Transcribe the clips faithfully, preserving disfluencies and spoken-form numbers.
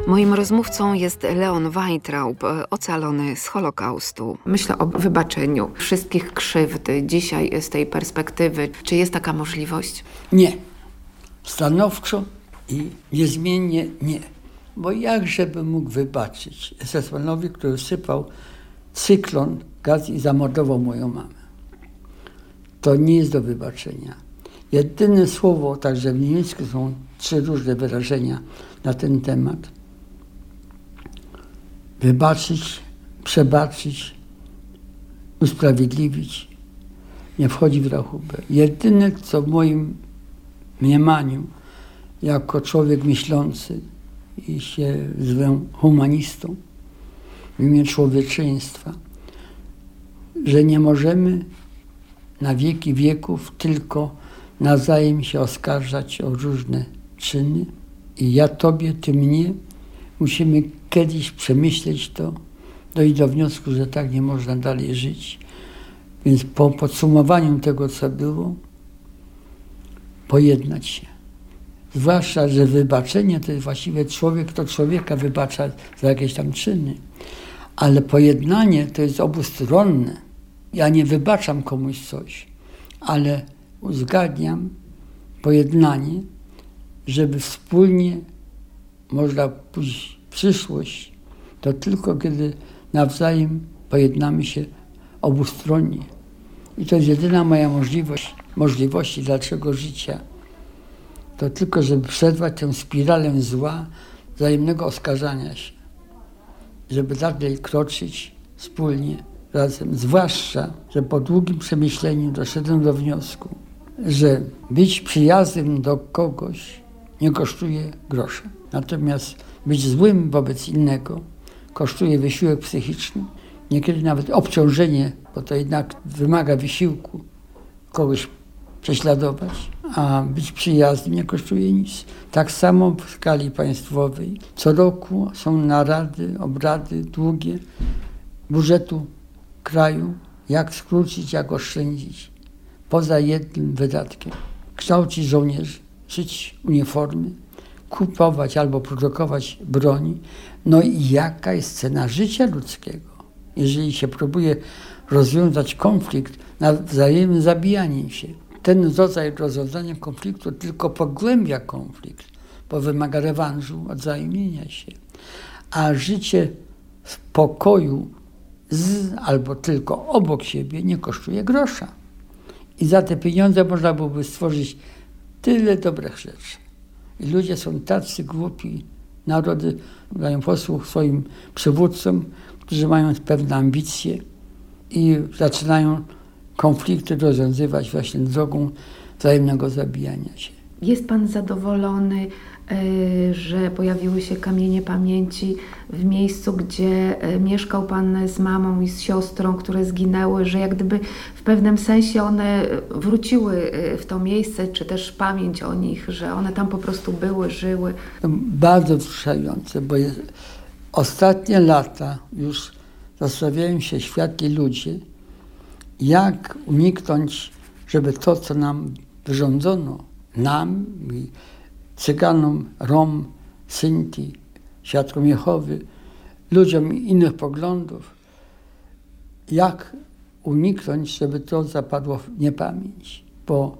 Moim rozmówcą jest Leon Weintraub, ocalony z Holokaustu. Myślę o wybaczeniu wszystkich krzywd dzisiaj z tej perspektywy. Czy jest taka możliwość? Nie. Stanowczo i niezmiennie nie. Bo jakżeby mógł wybaczyć es es manowi, który sypał cyklon gaz i zamordował moją mamę? To nie jest do wybaczenia. Jedyne słowo, także w niemiecku są trzy różne wyrażenia na ten temat. Wybaczyć, przebaczyć, usprawiedliwić. Nie wchodzi w rachubę. Jedyne, co w moim mniemaniu, jako człowiek myślący i się zwę humanistą, w imię człowieczeństwa, że nie możemy na wieki wieków tylko nawzajem się oskarżać o różne czyny i ja tobie, ty mnie. Musimy kiedyś przemyśleć to, dojść do wniosku, że tak nie można dalej żyć. Więc po podsumowaniu tego, co było, pojednać się. Zwłaszcza, że wybaczenie to jest właściwie człowiek, kto człowieka wybacza za jakieś tam czyny. Ale pojednanie to jest obustronne. Ja nie wybaczam komuś coś, ale uzgadniam pojednanie, żeby wspólnie można pójść w przyszłość, to tylko kiedy nawzajem pojednamy się obustronnie. I to jest jedyna moja możliwość, możliwości dalszego życia. To tylko, żeby przerwać tę spiralę zła, wzajemnego oskarżania się. Żeby dalej kroczyć wspólnie, razem. Zwłaszcza, że po długim przemyśleniu doszedłem do wniosku, że być przyjaznym do kogoś nie kosztuje grosza. Natomiast być złym wobec innego kosztuje wysiłek psychiczny, niekiedy nawet obciążenie, bo to jednak wymaga wysiłku kogoś prześladować, a być przyjaznym nie kosztuje nic. Tak samo w skali państwowej. Co roku są narady, obrady długie budżetu kraju, jak skrócić, jak oszczędzić. Poza jednym wydatkiem. Kształcić żołnierzy, szyć uniformy, kupować albo produkować broni. No i jaka jest cena życia ludzkiego? Jeżeli się próbuje rozwiązać konflikt na wzajemnym zabijaniem się. Ten rodzaj rozwiązania konfliktu tylko pogłębia konflikt, bo wymaga rewanżu, odzajemnienia się. A życie w pokoju z albo tylko obok siebie nie kosztuje grosza. I za te pieniądze można byłoby stworzyć tyle dobrych rzeczy. I ludzie są tacy głupi. Narody dają posłuch swoim przywódcom, którzy mają pewne ambicje i zaczynają konflikty rozwiązywać właśnie drogą wzajemnego zabijania się. Jest pan zadowolony, że pojawiły się kamienie pamięci w miejscu, gdzie mieszkał pan z mamą i z siostrą, które zginęły, że jak gdyby w pewnym sensie one wróciły w to miejsce, czy też pamięć o nich, że one tam po prostu były, żyły? Bardzo wzruszające, bo jest, ostatnie lata już zastanawiają się światli ludzie, jak uniknąć, żeby to, co nam wyrządzono, nam i Cyganom, Rom, Sinti, Świadkom Jehowy, ludziom innych poglądów, jak uniknąć, żeby to zapadło w niepamięć. Bo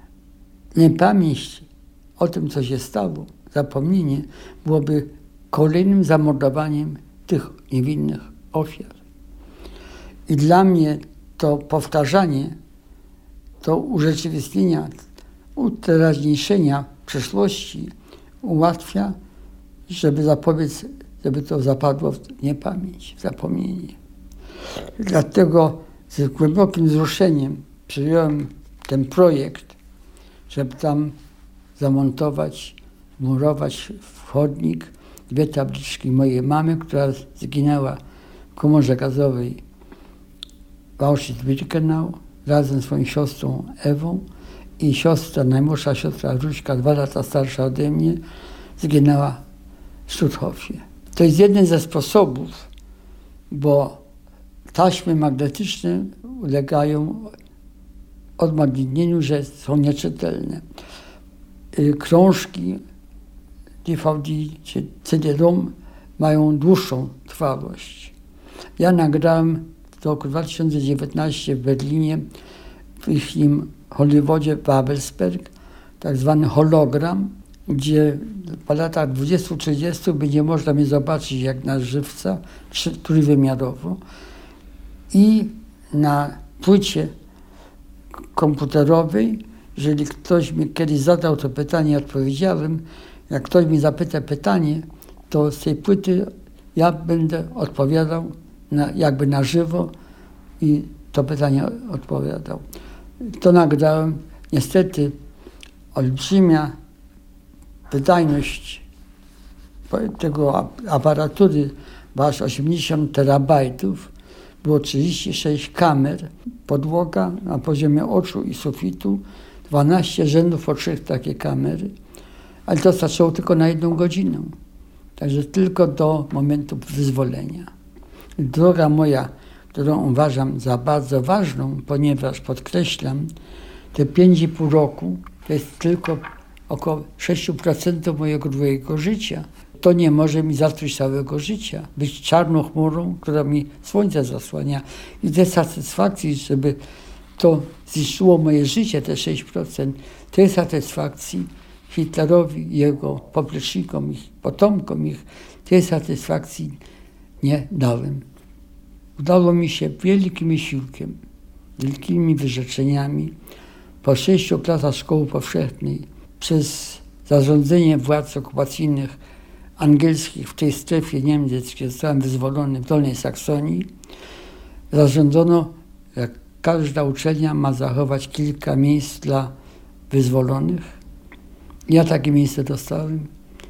niepamięć o tym, co się stało, zapomnienie, byłoby kolejnym zamordowaniem tych niewinnych ofiar. I dla mnie to powtarzanie, to urzeczywistnienia, uteraźniejszenia przeszłości ułatwia, żeby zapobiec, żeby to zapadło w niepamięć, w zapomnienie. Dlatego z głębokim wzruszeniem przyjąłem ten projekt, żeby tam zamontować, murować w chodnik dwie tabliczki mojej mamy, która zginęła w komorze gazowej w Auschwitz-Birkenau razem z swoją siostrą Ewą. I siostra, najmłodsza siostra Ruśka, dwa lata starsza ode mnie, zginęła w Stutthofie. To jest jeden ze sposobów, bo taśmy magnetyczne ulegają odmagnetnieniu, że są nieczytelne. Krążki D V D czy C D-ROM mają dłuższą trwałość. Ja nagrałem w roku dwa tysiące dziewiętnastym w Berlinie, w ich Hollywoodzie Babelsberg, tak zwany hologram, gdzie po latach dwudziestu trzydziestu będzie można mnie zobaczyć jak na żywca, trójwymiarowo. I na płycie komputerowej, jeżeli ktoś mi kiedyś zadał to pytanie, odpowiedziałem, jak ktoś mi zapyta pytanie, to z tej płyty ja będę odpowiadał na, jakby na żywo i to pytanie odpowiadał. To nagrałem. Niestety olbrzymia wydajność tego aparatury była aż osiemdziesiąt terabajtów, było trzydzieści sześć kamer, podłoga na poziomie oczu i sufitu, dwanaście rzędów o trzech takie kamery, ale to starczyło tylko na jedną godzinę. Także tylko do momentu wyzwolenia. Droga moja, którą uważam za bardzo ważną, ponieważ podkreślam, te pięć i pół roku to jest tylko około sześć procent mojego drugiego życia. To nie może mi zatruć całego życia, być czarną chmurą, która mi słońce zasłania. I tej satysfakcji, żeby to zniszczyło moje życie, te sześć procent, tej satysfakcji Hitlerowi, jego poplecznikom, ich potomkom, ich, tej satysfakcji nie dałem. Udało mi się wielkim wysiłkiem, wielkimi wyrzeczeniami, po sześciu latach szkoły powszechnej, przez zarządzenie władz okupacyjnych angielskich w tej strefie Niemiec, gdzie zostałem wyzwolony w Dolnej Saksonii, zarządzono, jak każda uczelnia ma zachować kilka miejsc dla wyzwolonych. Ja takie miejsce dostałem.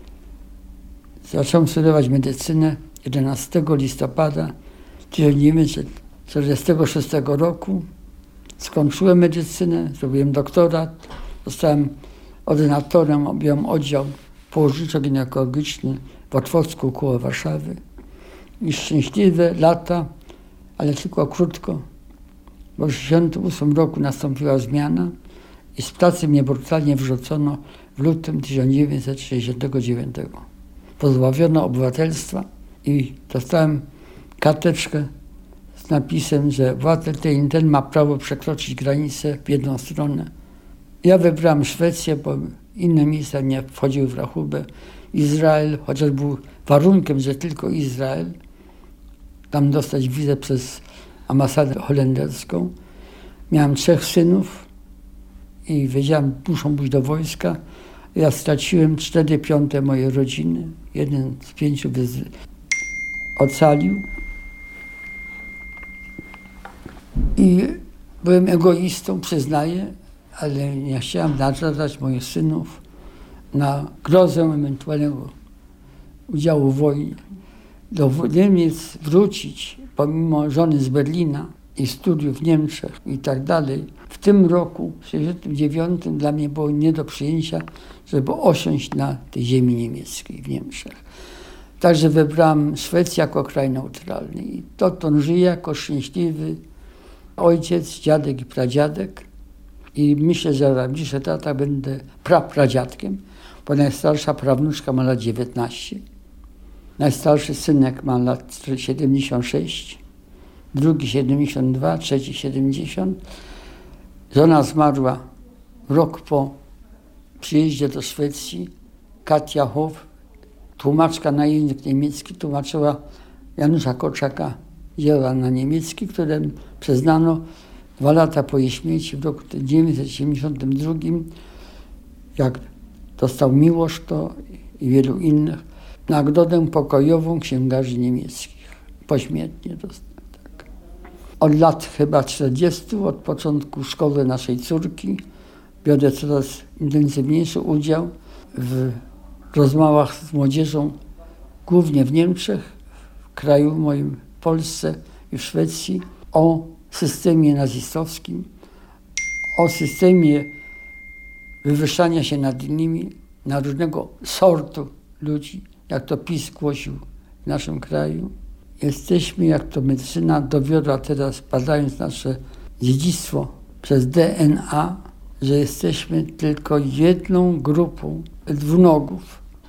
Zacząłem studiować medycynę jedenastego listopada tysiąc dziewięćset czterdziestego szóstego roku. Skończyłem medycynę, zrobiłem doktorat, zostałem ordynatorem, objąłem oddział położniczo-ginekologiczny w Otwocku koło Warszawy. I szczęśliwe lata, ale tylko krótko, bo w tysiąc dziewięćset sześćdziesiątym ósmym roku nastąpiła zmiana i z pracy mnie brutalnie wyrzucono w lutym tysiąc dziewięćset sześćdziesiątego dziewiątego. Pozbawiono obywatelstwa i dostałem karteczkę z napisem, że obywatel ten, ten ma prawo przekroczyć granicę w jedną stronę. Ja wybrałem Szwecję, bo inne miejsca nie wchodziły w rachubę. Izrael, chociaż był warunkiem, że tylko Izrael, tam dostać wizę przez ambasadę holenderską. Miałem trzech synów i wiedziałem, muszą pójść do wojska. Ja straciłem cztery piąte mojej rodziny. Jeden z pięciu wyz- ocalił. I byłem egoistą, przyznaję, ale nie chciałem narażać moich synów na grozę ewentualnego udziału w wojnie. Do Niemiec wrócić, pomimo żony z Berlina i studiów w Niemczech i tak dalej. W tym roku, w tysiąc dziewięćset sześćdziesiątym dziewiątym, dla mnie było nie do przyjęcia, żeby osiąść na tej ziemi niemieckiej w Niemczech. Także wybrałem Szwecję jako kraj neutralny i dotąd żyję jako szczęśliwy ojciec, dziadek i pradziadek. I myślę, że w najbliższych latach będę prapradziadkiem, bo najstarsza prawnuczka ma lat dziewiętnaście. Najstarszy synek ma lat siedemdziesiąt sześć, drugi siedemdziesiąt dwa, trzeci siedemdziesiąt. Żona zmarła rok po przyjeździe do Szwecji. Katia Hoff, tłumaczka na język niemiecki, tłumaczyła Janusza Korczaka dzieła na niemiecki, które przyznano dwa lata po jej śmierci w roku tysiąc dziewięćset siedemdziesiątym drugim, jak dostał Miłosz to i wielu innych, nagrodę pokojową księgarzy niemieckich. Pośmiertnie dostał. Tak. Od lat chyba czterdziestu, od początku szkoły naszej córki, biorę coraz intensywniejszy udział w rozmowach z młodzieżą, głównie w Niemczech, w kraju moim, w Polsce i w Szwecji, o systemie nazistowskim, o systemie wywyższania się nad innymi, na różnego sortu ludzi, jak to PiS głosił w naszym kraju. Jesteśmy, jak to medycyna dowiodła teraz, badając nasze dziedzictwo przez D N A, że jesteśmy tylko jedną grupą dwunogów,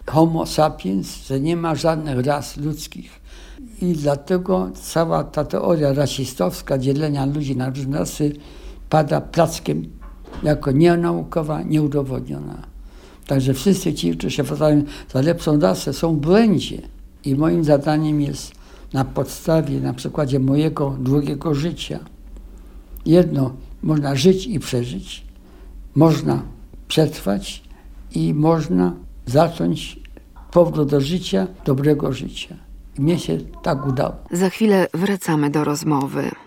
homo sapiens, że nie ma żadnych ras ludzkich. I dlatego cała ta teoria rasistowska, dzielenia ludzi na różne rasy, pada plackiem jako nienaukowa, nieudowodniona. Także wszyscy ci, którzy się podają za lepszą rasę, są w błędzie. I moim zadaniem jest na podstawie, na przykładzie mojego długiego życia. Jedno, można żyć i przeżyć, można przetrwać i można zacząć powrót do życia, dobrego życia. I mnie się tak udało. Za chwilę wracamy do rozmowy.